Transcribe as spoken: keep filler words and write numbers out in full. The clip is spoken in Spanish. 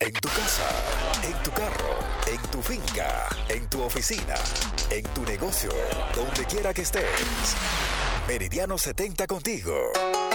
En tu casa, en tu carro, en tu finca, en tu oficina, en tu negocio, donde quiera que estés. Meridiano setenta contigo.